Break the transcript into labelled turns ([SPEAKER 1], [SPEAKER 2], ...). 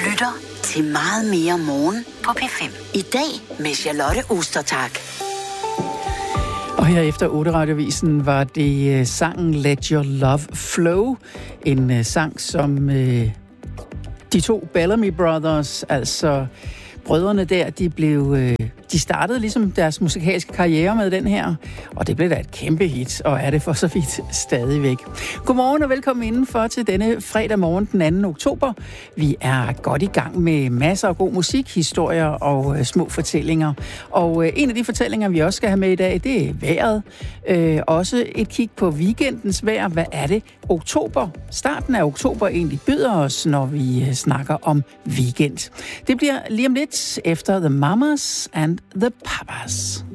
[SPEAKER 1] lytter til Meget mere morgen på P5. I dag med Charlotte Ostertag.
[SPEAKER 2] Og her efter 8-radiovisen var det sangen Let Your Love Flow. En sang, som de to Bellamy Brothers, altså brødrene der, de startede ligesom deres musikalske karriere med den her, og det blev da et kæmpe hit, og er det for så vidt stadigvæk. Godmorgen og velkommen indenfor til denne fredag morgen den 2. oktober. Vi er godt i gang med masser af god musik, historier og små fortællinger. Og en af de fortællinger, vi også skal have med i dag, det er vejret. Også et kig på weekendens vejr. Hvad er det? Starten af oktober egentlig byder os, når vi snakker om weekend. Det bliver lige om lidt efter The Mamas and the Papas.